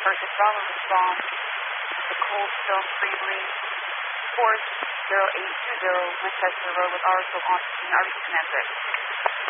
Versus following from the Coldstone Freeway, course 0820 Winchester Road with RSO on scene. RBC connected.